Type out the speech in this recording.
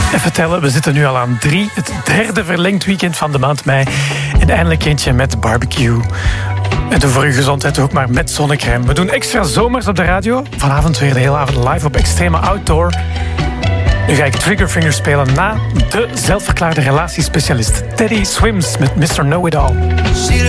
Even tellen, we zitten nu al aan 3. Het derde verlengd weekend van de maand mei. En eindelijk eentje met barbecue. En doe voor uw gezondheid ook maar met zonnecrème. We doen extra zomers op de radio. Vanavond weer de hele avond live op Extreme Outdoor. Nu ga ik Triggerfinger spelen na de zelfverklaarde relatiespecialist Teddy Swims met Mr. Know-It-All.